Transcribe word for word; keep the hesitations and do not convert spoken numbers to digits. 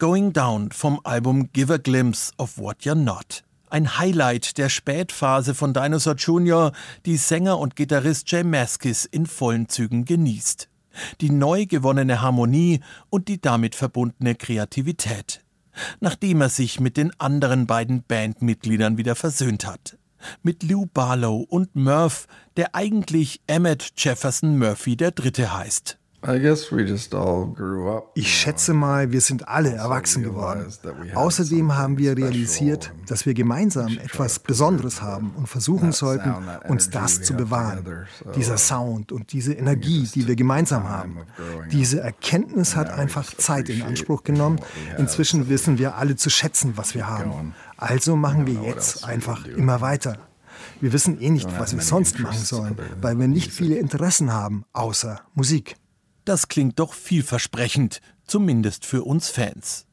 Going Down vom Album Give a Glimpse of What You're Not. Ein Highlight der Spätphase von Dinosaur Junior, die Sänger und Gitarrist J Mascis in vollen Zügen genießt. Die neu gewonnene Harmonie und die damit verbundene Kreativität. Nachdem er sich mit den anderen beiden Bandmitgliedern wieder versöhnt hat. Mit Lou Barlow und Murph, der eigentlich Emmett Jefferson Murphy der Dritte heißt. Ich schätze mal, wir sind alle erwachsen geworden. Außerdem haben wir realisiert, dass wir gemeinsam etwas Besonderes haben und versuchen sollten, uns das zu bewahren. Dieser Sound und diese Energie, die wir gemeinsam haben. Diese Erkenntnis hat einfach Zeit in Anspruch genommen. Inzwischen wissen wir alle zu schätzen, was wir haben. Also machen wir jetzt einfach immer weiter. Wir wissen eh nicht, was wir sonst machen sollen, weil wir nicht viele Interessen haben, außer Musik. Das klingt doch vielversprechend, zumindest für uns Fans.